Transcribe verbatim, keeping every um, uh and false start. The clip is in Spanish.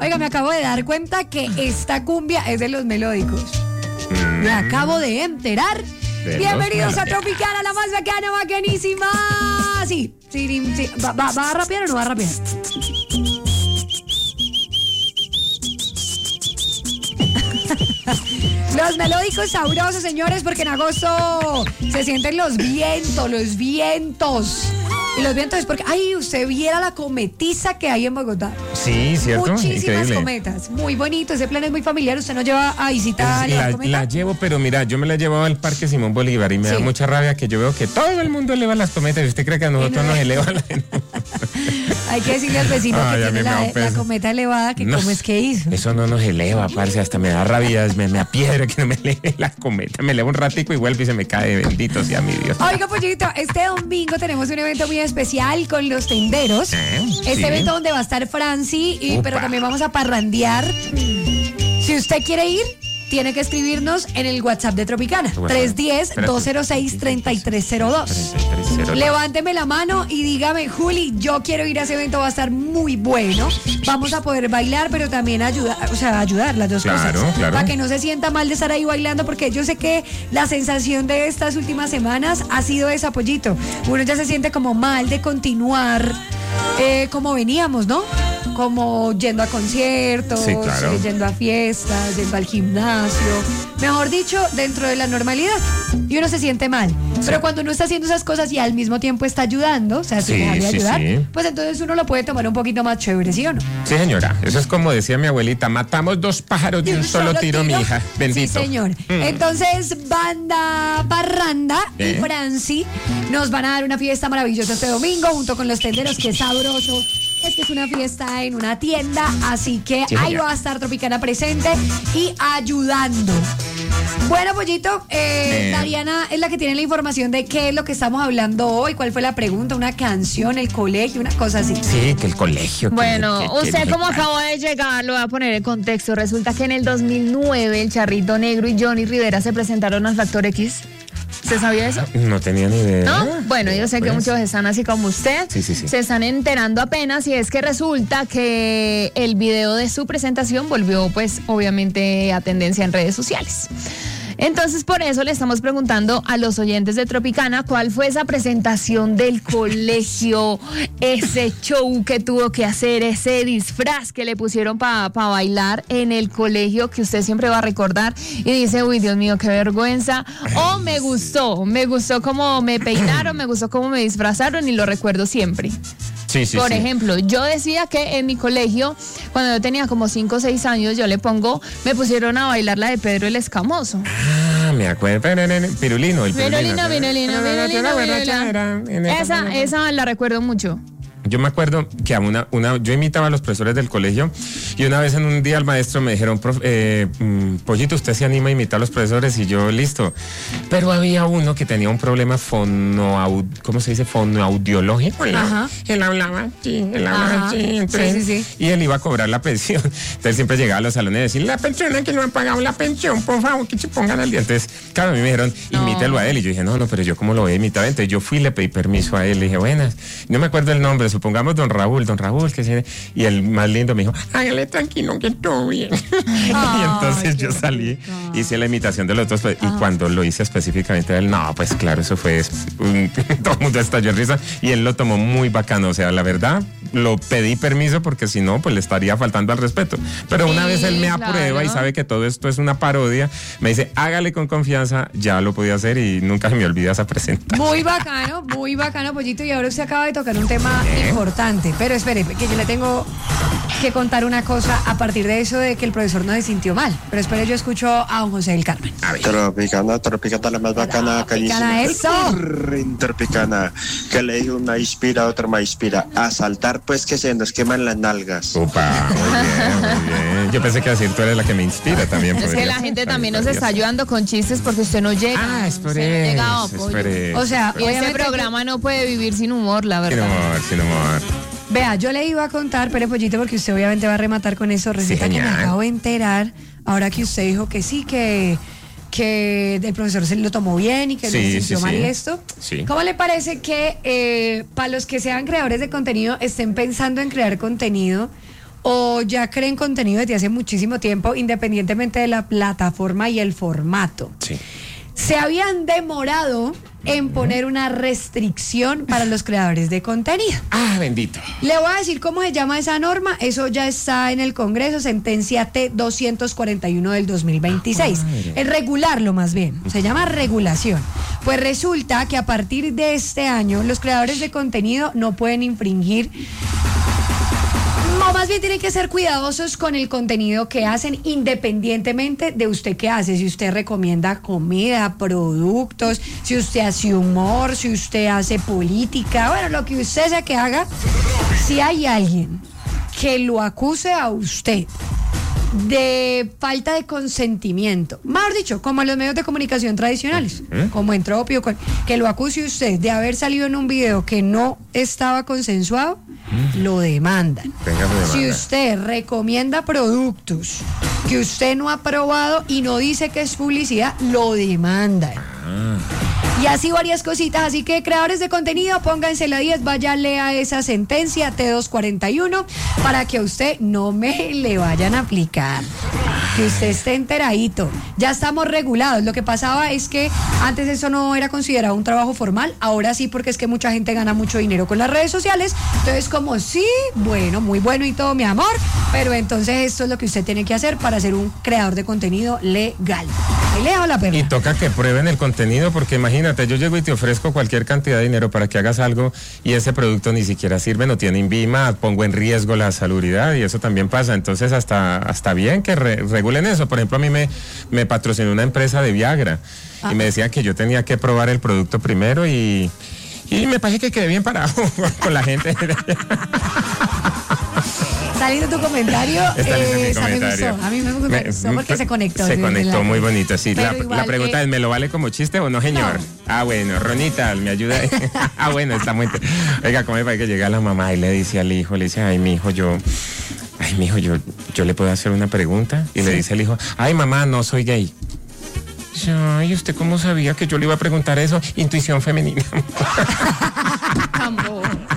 Oiga, me acabo de dar cuenta que esta cumbia es de los melódicos. Mm. Me acabo de enterar. De Bienvenidos a Tropicana, la más bacana, bacanísima. Sí, sí, sí. ¿Va, va, ¿Va a rapear o no va a rapear? Los melódicos sabrosos, señores, porque en agosto se sienten los vientos, los vientos. Y los vientos es porque, ay, usted viera la cometiza que hay en Bogotá. Sí, cierto. Muchísimas Increíble. Cometas. Muy bonito, ese plan es muy familiar. Usted nos lleva a visitar la, las cometas. La llevo, pero mira, yo me la he llevado al Parque Simón Bolívar y me sí. da mucha rabia que yo veo que todo el mundo eleva las cometas y usted cree que a nosotros no nos eleva la Hay que decirle al vecino ay, que tiene la, la cometa elevada que no, cómo es que hizo. Eso no nos eleva, parce, hasta me da rabia, me, me apiedra que no me eleve la cometa. Me eleva un ratico y vuelve y se me cae, bendito sea mi Dios. Oiga, pollito, este domingo tenemos un evento muy especial con los tenderos. ¿Eh? Este sí. evento donde va a estar Franci, y, pero también vamos a parrandear. Si usted quiere ir, tiene que escribirnos en el WhatsApp de Tropicana. tres uno cero, dos cero seis, tres tres cero dos. Levánteme la mano y dígame, Juli, yo quiero ir a ese evento, va a estar muy bueno. Vamos a poder bailar, pero también ayudar, o sea, ayudar las dos claro, cosas. Claro. Para que no se sienta mal de estar ahí bailando, porque yo sé que la sensación de estas últimas semanas ha sido ese, Pollito. Uno ya se siente como mal de continuar eh, como veníamos, ¿no? Como yendo a conciertos, sí, claro. yendo a fiestas, yendo al gimnasio, mejor dicho, dentro de la normalidad. Y uno se siente mal. Sí. Pero cuando uno está haciendo esas cosas y al mismo tiempo está ayudando, o sea, sin sí, dejar de sí, ayudar, sí. pues entonces uno lo puede tomar un poquito más chévere, ¿sí o no? Sí, señora. Eso es como decía mi abuelita, matamos dos pájaros de un, un solo, solo tiro, tiro, mi hija. Bendito. Sí, señor. Mm. Entonces, Banda Parranda ¿Eh? y Franci nos van a dar una fiesta maravillosa este domingo junto con los tenderos, que sabroso. Es que es una fiesta en una tienda, así que sí, ahí va a estar Tropicana presente y ayudando. Bueno, Pollito, eh, eh. Dariana es la que tiene la información de qué es lo que estamos hablando hoy, cuál fue la pregunta, una canción, el colegio, una cosa así. Sí, que el colegio. Bueno, que, que, usted que como acabó de llegar, lo voy a poner en contexto. Resulta que en el dos mil nueve el Charrito Negro y Johnny Rivera se presentaron al Factor X. ¿Usted sabía eso? No tenía ni idea. ¿No? Bueno, yo sé pues. que muchos están así como usted. Sí, sí, sí. Se están enterando apenas, y es que resulta que el video de su presentación volvió, pues, obviamente a tendencia en redes sociales. Entonces, por eso le estamos preguntando a los oyentes de Tropicana cuál fue esa presentación del colegio, ese show que tuvo que hacer, ese disfraz que le pusieron para pa bailar en el colegio, que usted siempre va a recordar y dice, uy, Dios mío, qué vergüenza. O me gustó, me gustó cómo me peinaron, me gustó cómo me disfrazaron y lo recuerdo siempre. Sí, sí, Por sí. ejemplo, yo decía que en mi colegio, cuando yo tenía como cinco o seis años, yo le pongo, me pusieron a bailar la de Pedro el Escamoso. Ah, me acuerdo. Pirulino, el Pirulino, Pirulino, Pirulino, Pirulino. Esa, esa la recuerdo mucho. Yo me acuerdo que a una, una, yo imitaba a los profesores del colegio, y una vez en un día al maestro me dijeron, Prof, eh, Pollito, usted se anima a imitar a los profesores, y yo, listo. Pero había uno que tenía un problema fono, ¿cómo se dice? Fonoaudiológico. Ajá. Él hablaba así, él hablaba así. Entonces, sí, sí, sí. Y él iba a cobrar la pensión. Entonces siempre llegaba a los salones y decía, la pensión, que no han pagado la pensión, por favor, que se pongan al día. Entonces, claro, a mí me dijeron, no. imítelo a él. Y yo dije, no, no, pero yo cómo lo voy a imitar. Entonces yo fui y le pedí permiso a él. Le dije, buenas. No me acuerdo el nombre, supongamos don Raúl, don Raúl, que se... Y el más lindo me dijo, hágale tranquilo, que todo bien. Ay, y entonces yo salí, rico. hice la imitación de los otros, pues, y cuando lo hice específicamente a él, no, pues claro, eso fue... Un, todo el mundo estalló en risa, y él lo tomó muy bacano. O sea, la verdad, lo pedí permiso porque si no, pues le estaría faltando al respeto. Pero sí, una vez él me aprueba, claro, y sabe que todo esto es una parodia, me dice, hágale con confianza, ya lo podía hacer y nunca se me olvida esa presentación. Muy bacano, muy bacano, Pollito, y ahora usted acaba de tocar un tema ¿Eh? importante, pero espere, que yo le tengo que contar una cosa a partir de eso de que el profesor no se sintió mal, pero espere, yo escucho a don José del Carmen. Tropicana, Tropicana, la más bacana, Tropicana, eso. Tropicana, que le dijo una inspira, otra más inspira, a saltar pues que se nos queman las nalgas. Opa, muy bien, muy bien. Yo pensé que decir tú eres la que me inspira también. Es que la gente también nos está ayudando con chistes porque usted no llega. Ah, es por eso. eso, No es por eso. O sea, y este programa no puede vivir sin humor, la verdad. Sin humor, sin humor. Vea, yo le iba a contar, pero Pollito, porque usted obviamente va a rematar con eso. Resulta sí, que me acabo de enterar, ahora que usted dijo que sí, que, que el profesor se lo tomó bien y que sí, le sintió sí, mal sí. y esto. Sí. ¿Cómo le parece que eh, para los que sean creadores de contenido estén pensando en crear contenido, o ya creen contenido desde hace muchísimo tiempo, independientemente de la plataforma y el formato. Sí. Se habían demorado en poner una restricción para los creadores de contenido. Ah, bendito. Le voy a decir cómo se llama esa norma. Eso ya está en el Congreso, sentencia T doscientos cuarenta y uno del dos mil veintiséis. Es regularlo más bien, se llama regulación. Pues resulta que a partir de este año los creadores de contenido no pueden infringir, no, más bien tienen que ser cuidadosos con el contenido que hacen, independientemente de usted qué hace. Si usted recomienda comida, productos, si usted hace humor, si usted hace política, bueno, lo que usted sea que haga, si hay alguien que lo acuse a usted de falta de consentimiento, mejor dicho, como en los medios de comunicación tradicionales, ¿Eh? como Entropio, que lo acuse usted de haber salido en un video que no estaba consensuado, ¿Mm? lo demandan. Si usted recomienda productos que usted no ha probado y no dice que es publicidad, lo demandan. Ah. Y así varias cositas, así que creadores de contenido, pónganse la diez, vaya, lea esa sentencia T doscientos cuarenta y uno para que a usted no me le vayan a aplicar, que usted esté enteradito. Ya estamos regulados. Lo que pasaba es que antes eso no era considerado un trabajo formal, ahora sí, porque es que mucha gente gana mucho dinero con las redes sociales. Entonces, como sí, bueno, muy bueno y todo, mi amor, pero entonces esto es lo que usted tiene que hacer para ser un creador de contenido legal. Ahí le dejo la perla. Y toca que prueben el contenido, porque imagínate, yo llego y te ofrezco cualquier cantidad de dinero para que hagas algo y ese producto ni siquiera sirve, no tiene INVIMA, pongo en riesgo la salubridad y eso también pasa. Entonces hasta, hasta bien que re, regulen eso. Por ejemplo, a mí me, me patrocinó una empresa de Viagra ah. y me decían que yo tenía que probar el producto primero y, y me parece que quedé bien parado con la gente. Está lindo tu comentario. Está lindo eh, mi comentario. Me gustó. A mí me, me, me gustó porque se conectó. Se conectó la... muy bonito, sí. La, igual, la pregunta eh... es, ¿me lo vale como chiste o no, señor? No. Ah, bueno, Ronita, me ayuda. Ah, bueno, está muy... Oiga, ¿cómo me parece que llega la mamá y le dice al hijo, le dice, ay, mi hijo, yo... Ay, mi hijo, yo, yo le puedo hacer una pregunta. Y sí. le dice al hijo, ay, mamá, no soy gay. Ay, ¿usted cómo sabía que yo le iba a preguntar eso? Intuición femenina.